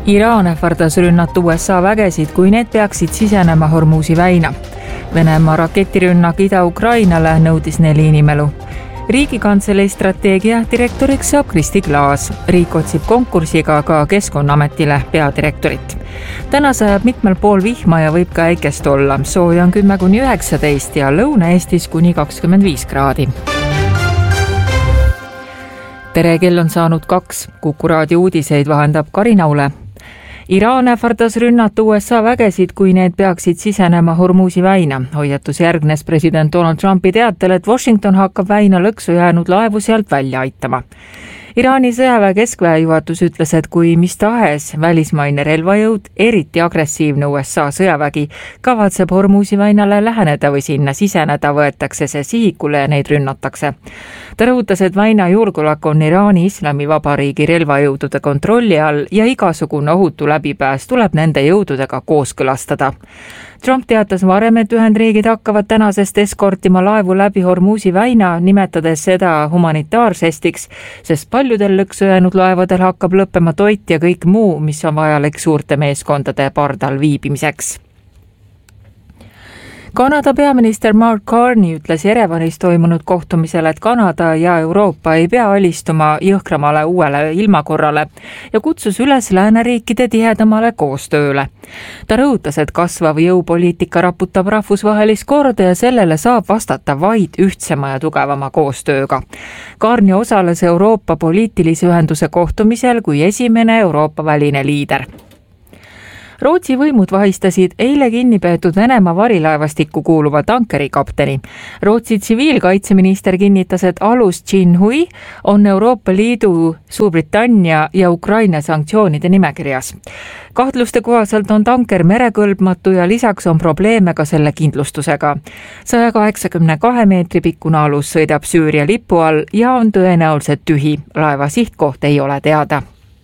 Iraan ähvardas rünnata USA vägesid, kui need peaksid sisenema Hormuzi väina. Venemaa raketirünnak Ida-Ukrainale nõudis 4 inimelu. Riigikantselei strateegia direktoriks saab Kristi Klaas. Riik otsib konkursiga ka Keskkonnaametile peadirektorit. Täna sajab mitmel pool vihma ja võib ka äikest olla. Sooja on 10–19 ja Lõuna-Eestis kuni 25 kraadi. Tere, kell on saanud 2. Kuku raadio uudiseid vahendab Karina Ule. Iraan ähvardas rünnata USA vägesid, kui need peaksid sisenema Hormuzi väina. Hoiatus järgnes president Donald Trumpi teatel, et Washington hakkab väina lõksu jäänud laevu sealt välja aitama. Iraani sõjaväe keskväe juhatus ütles, et kui mis tahes välismaine relvajõud, eriti agressiivne USA sõjavägi, kavatseb Hormuzi väinale läheneda või sinna siseneda, võetakse see sihikule ja neid rünnatakse. Ta rõhutas, et väina julgeolek on Iraani Islamivabariigi relvajõudude kontrolli all ja igasugune ohutu läbipääs tuleb nende jõududega kooskõlastada. Trump teatas varem, et Ühendriigid hakkavad tänasest eskortima laevu läbi Hormuzi väina, nimetades seda humanitaarsestiks, sest paljudel lõksu jäänud laevadel hakkab lõppema toit ja kõik muu, mis on vajalik suurte meeskondade pardal viibimiseks. Kanada peaminister Mark Carney ütles Jerevanis toimunud kohtumisel, et Kanada ja Euroopa ei pea alistuma jõhkramale uuele ilmakorrale ja kutsus üles lääneriikide tihedamale koostööle. Ta rõhutas, et kasvav jõupoliitika raputab rahvusvahelist korda ja sellele saab vastata vaid ühtsema ja tugevama koostööga. Carney osales Euroopa poliitilise ühenduse kohtumisel kui esimene Euroopa väline liider. Rootsi võimud vahistasid eile kinnipeetud Venemaa varilaevastikku kuuluva tankeri kapteni. Rootsi tsiviilkaitseminister kinnitas, et alus Jinhui on Euroopa Liidu, Suurbritannia ja Ukraina sanktsioonide nimekirjas. Kahtluste kohaselt on tanker merekõlbmatu ja lisaks on probleeme ka selle kindlustusega. 182 meetri pikkune alus sõidab Süüria lipu all ja on tõenäoliselt tühi. Laeva sihtkoht ei ole teada.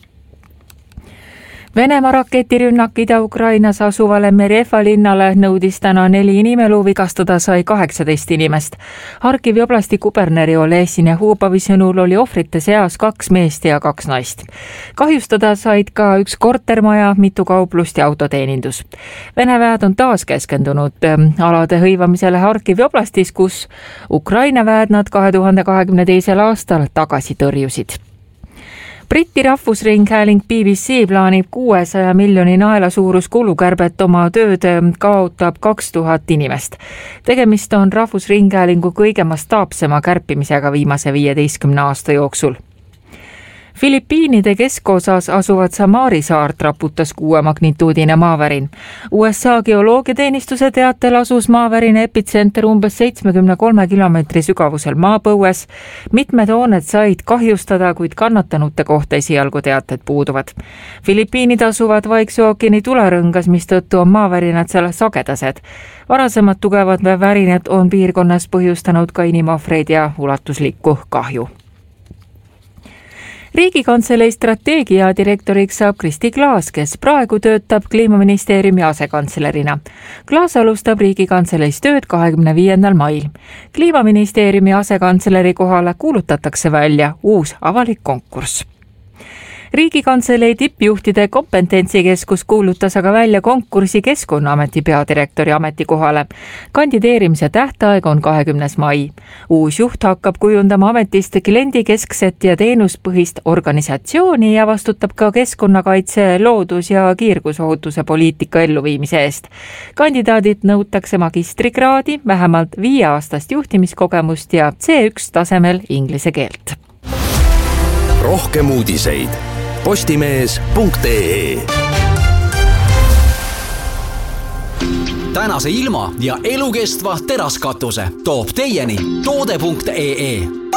Venemaa raketirünnak Ida-Ukrainas asuvale Merjefa linnale nõudis täna 4 inimelu, vigastada sai 18 inimest. Harkivi oblasti kuberneri Olesin ja Huubavi sõnul oli ohvrite seas 2 meest ja 2 naist. Kahjustada said ka 1 kortermaja, mitu kauplust ja autoteenindus. Vene väed on taas keskendunud alade hõivamisele Harkivi oblastis, kus Ukraina väed nad 2022. aastal tagasi tõrjusid. Briti rahvusringhääling BBC plaanib 600 miljoni naela suurus kulukärbet oma tööd kaotab 2000 inimest. Tegemist on rahvusringhäälingu kõige mastaapsema kärpimisega viimase 15 aasta jooksul. Filipiinide keskosas asuvad Samari saart raputas 6 magnituudine maavärin. USA geoloogiateenistuse teatel asus maavärine epitsenter umbes 73 kilomeetri sügavusel maapõues. Mitmed hooned said kahjustada, kuid kannatanute kohta esialgu teated puuduvad. Filipiinid asuvad Vaikse ookeani tulerõngas, mistõttu on maavärinad seal sagedased. Varasemad tugevad värinad on piirkonnas põhjustanud ka inimohvreid ja ulatuslikku kahju. Riigikantselei strateegia direktoriks saab Kristi Klaas, kes praegu töötab Kliimaministeeriumi asekantslerina. Klaas alustab Riigikantseleis tööd 25. mail. Kliimaministeeriumi asekantsleri kohale kuulutatakse välja uus avalik konkurss. Riigikantselei tippjuhtide kompetentsikeskus kuulutas aga välja konkursi Keskkonnaameti peadirektori ametikohale. Kandideerimise tähtaeg on 20. mai. Uus juht hakkab kujundama ametist kliendikeskset ja teenuspõhist organisatsiooni ja vastutab ka keskkonnakaitse, loodus- ja kiirgusohutuse poliitika elluviimise eest. Kandidaadid nõutakse magistrikraadi, vähemalt 5-aastast juhtimiskogemust ja C1 tasemel inglise keelt. Rohkem uudiseid postimees.ee. Tänase ilma ja elukestva teraskatuse toob teieni toode.ee.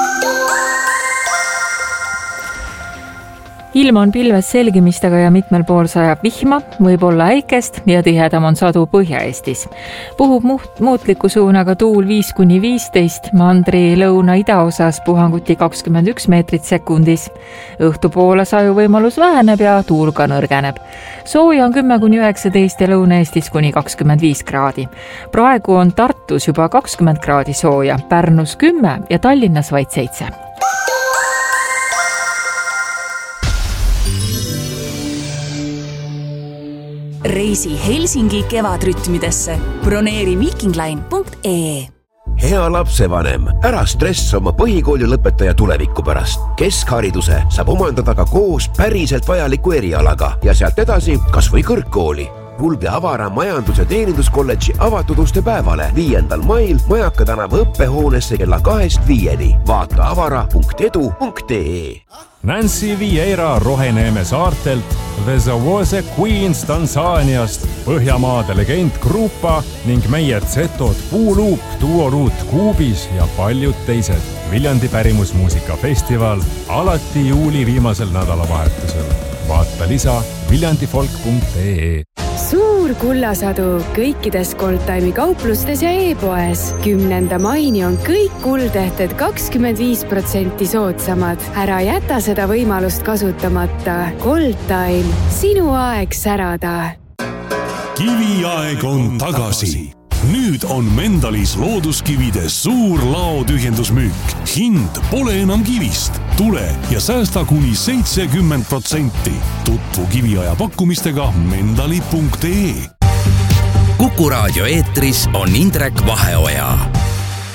Ilm on pilves selgimistega ja mitmel pool sajab vihma, võib olla äikest ja tihedam on sadu Põhja-Eestis. Puhub muutliku suunaga tuul 5–15, mandri lõuna-idaosas puhanguti 21 meetrit sekundis. Õhtupoole saju võimalus väheneb ja tuul ka nõrgeneb. Sooja on 10–19 ja Lõuna-Eestis kuni 25 kraadi. Praegu on Tartus juba 20 kraadi sooja, Pärnus 10 ja Tallinnas vaid 7. Reisi Helsingi kevadrütmidesse. Broneeri vikingline.ee. Hea lapsevanem, ära stress oma põhikooli lõpetaja tuleviku pärast. Keskhariduse saab omandada ka koos päriselt vajaliku erialaga ja sealt edasi kas või kõrgkooli. Tulge Avara majandus- ja teeninduskolledži avatud uste päevale 5. mail Majaka tänava õppehoonesse kella 2-5. Vaata avara.edu.ee. Nancy Vieira Roheneeme saartelt, The Zawose Queens Tansaaniast, Põhjamaade legend Grupa ning meie Zetod Puuluup, Duoruut Kuubis ja paljud teised. Viljandi pärimusmuusikafestival alati juuli viimasel nädalavahetusel. Vaata lisa viljandifolk.ee. Suur kullasadu kõikides Goldtime'i kauplustes ja e-poes. 10. maini on kõik kuldehted 25% soodsamad. Ära jäta seda võimalust kasutamata. Goldtime, sinu aeg särada. Kiviaeg on tagasi. Nüüd on Mendalis looduskivide suur laotühjendusmüük. Hind pole enam kivist. Tule ja säästa kuni 70%. Tutvu kiviaja pakkumistega mendali.ee. Kuku raadio eetris on Indrek Vaheoja.